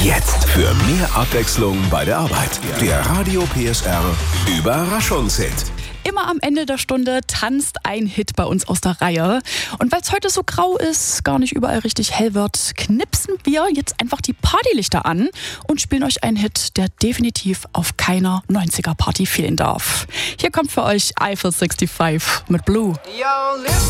Jetzt für mehr Abwechslung bei der Arbeit. Der Radio PSR Überraschungshit. Immer am Ende der Stunde tanzt ein Hit bei uns aus der Reihe. Und weil es heute so grau ist, gar nicht überall richtig hell wird, knipsen wir jetzt einfach die Partylichter an und spielen euch einen Hit, der definitiv auf keiner 90er-Party fehlen darf. Hier kommt für euch Eiffel 65 mit Blue. Yo, listen.